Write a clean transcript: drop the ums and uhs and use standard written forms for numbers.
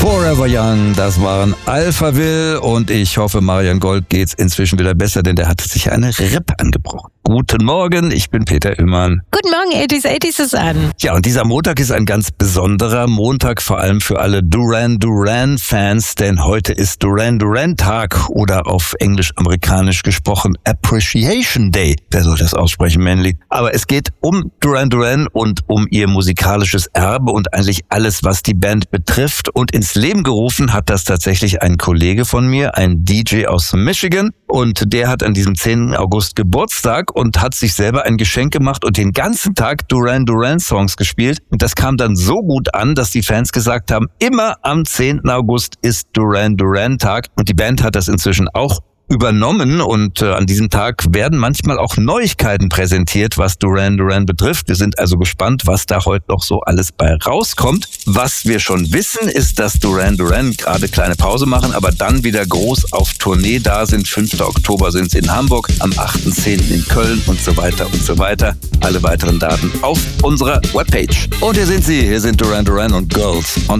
Forever Young, das waren Alphaville und ich hoffe, Marian Gold geht's inzwischen wieder besser, denn der hatte sich eine Rippe angebrochen. Guten Morgen, ich bin Peter Illmann. Guten Morgen, 80s Susanne. Ja, und dieser Montag ist ein ganz besonderer Montag, vor allem für alle Duran Duran-Fans, denn heute ist Duran Duran-Tag oder auf englisch-amerikanisch gesprochen Appreciation Day. Wer soll das aussprechen, männlich? Aber es geht um Duran Duran und um ihr musikalisches Erbe und eigentlich alles, was die Band betrifft. Und ins Leben gerufen hat das tatsächlich ein Kollege von mir, ein DJ aus Michigan. Und der hat an diesem 10. August Geburtstag und hat sich selber ein Geschenk gemacht und den ganzen Tag Duran Duran Songs gespielt. Und das kam dann so gut an, dass die Fans gesagt haben, immer am 10. August ist Duran Duran Tag. Und die Band hat das inzwischen auch übernommen und an diesem Tag werden manchmal auch Neuigkeiten präsentiert, was Duran Duran betrifft. Wir sind also gespannt, was da heute noch so alles bei rauskommt. Was wir schon wissen, ist, dass Duran Duran gerade kleine Pause machen, aber dann wieder groß auf Tournee da sind. 5. Oktober sind sie in Hamburg, am 8.10. in Köln und so weiter und so weiter. Alle weiteren Daten auf unserer Webpage. Und hier sind sie, hier sind Duran Duran und Girls on